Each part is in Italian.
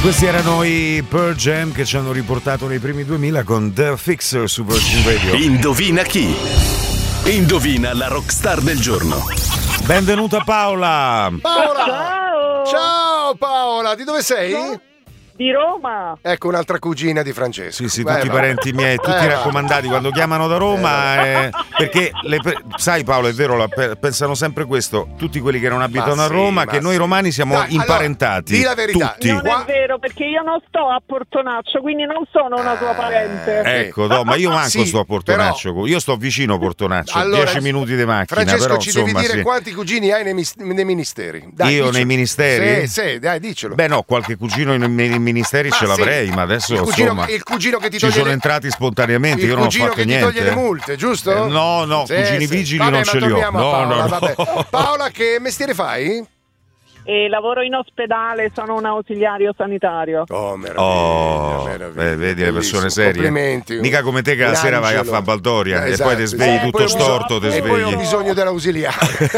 Questi erano i Pearl Jam che ci hanno riportato nei primi 2000 con The Fixer su Virgin Radio. Indovina chi? Indovina la rockstar del giorno. Benvenuta Paola. Paola! Ciao! Ciao Paola, di dove sei? No? Di Roma. Ecco un'altra cugina di Francesco. Sì, tutti i parenti miei, tutti raccomandati quando chiamano da Roma, perché sai Paolo, è vero, pensano sempre questo, tutti quelli che non abitano a Roma, che noi romani siamo imparentati. Allora, di la verità. Tutti. Non è vero, perché io non sto a Portonaccio, quindi non sono una tua parente. Ecco, no, ma io manco sto a Portonaccio, però, io sto vicino a Portonaccio, allora, 10 minuti di macchina. Francesco, però, ci insomma, devi dire quanti cugini hai nei ministeri. Dai, io dicelo. nei ministeri? Sì, dai, dicelo. Beh no, qualche cugino nei ministeri ce l'avrei, ma adesso il insomma cugino che ti ci sono entrati spontaneamente, io non ho fatto niente. Il cugino che ti toglie le multe, giusto? No, cugini vigili vabbè, non ce li ho. No. Paola, che mestiere fai? E lavoro in ospedale, sono un ausiliario sanitario. Oh, meraviglia. Vedi le persone serie. Complimenti. Mica come te che la sera vai a fare baldoria e poi ti svegli tutto storto, e poi ho bisogno dell'ausiliare.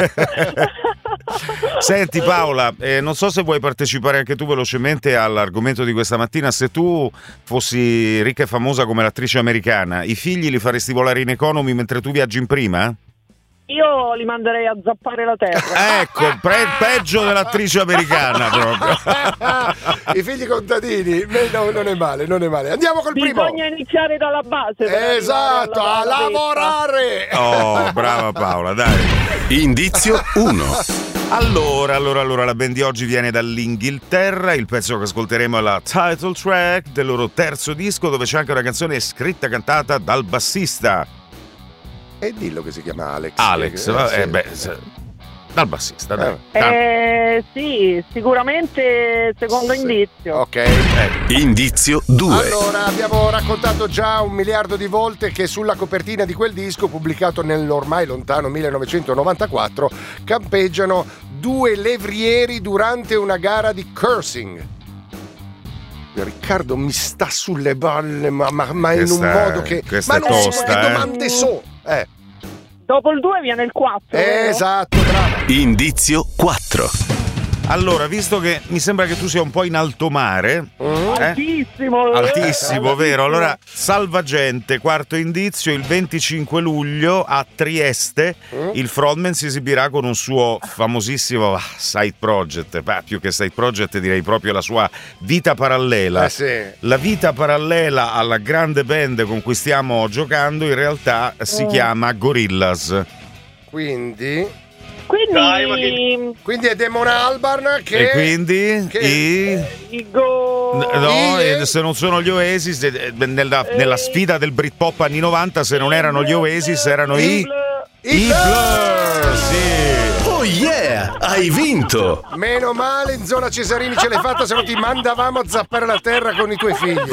Senti Paola, non so se vuoi partecipare anche tu velocemente all'argomento di questa mattina. Se tu fossi ricca e famosa come l'attrice americana, i figli li faresti volare in economy mentre tu viaggi in prima? Io li manderei a zappare la terra. Ecco, peggio dell'attrice americana proprio. I figli contadini, non è male. Andiamo col primo. Bisogna iniziare dalla base. Esatto, a lavorare. Oh, brava Paola, dai. Indizio 1. Allora, la band di oggi viene dall'Inghilterra. Il pezzo che ascolteremo è la title track del loro terzo disco, dove c'è anche una canzone scritta e cantata dal bassista. E dillo che si chiama Alex. Dal bassista, dai. Sì, sicuramente secondo indizio. Ok. Indizio 2. Allora, abbiamo raccontato già 1 miliardo di volte che sulla copertina di quel disco, pubblicato nell'ormai lontano 1994, campeggiano 2 levrieri durante una gara di cursing. Riccardo mi sta sulle balle, ma in un modo che... Ma non tosta, che domande so? Dopo il 2 viene il 4. Esatto, bravo. Indizio 4. Allora, visto che mi sembra che tu sia un po' in alto mare, altissimo, vero? Allora, Salvagente, quarto indizio, il 25 luglio a Trieste, il frontman si esibirà con un suo famosissimo side project, più che side project direi proprio la sua vita parallela. La vita parallela alla grande band con cui stiamo giocando in realtà si chiama Gorillaz. Quindi è Damon Albarn che... E quindi? Se non sono gli Oasis, nella sfida del Britpop anni 90, se non erano gli Oasis, erano i Blur, sì. Oh yeah, hai vinto. Meno male in zona Cesarini ce l'hai fatta, se no ti mandavamo a zappare la terra con i tuoi figli.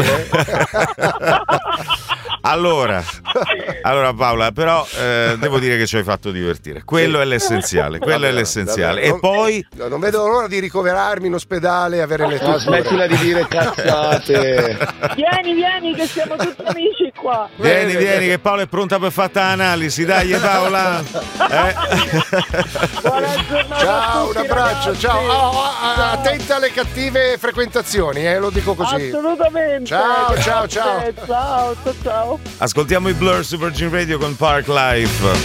Allora Paola, però devo dire che ci hai fatto divertire. Quello è l'essenziale, E poi non vedo l'ora di ricoverarmi in ospedale e avere le tue smettila di dire cazzate. Vieni che siamo tutti amici qua. Vieni che Paola è pronta per fare l'analisi. Dai Paola. Buona giornata. Ciao, un abbraccio, ragazzi. Ciao. Attenta alle cattive frequentazioni, lo dico così. Assolutamente. Ciao. Ciao. Ascoltiamo i Blur su Virgin Radio con Park Life.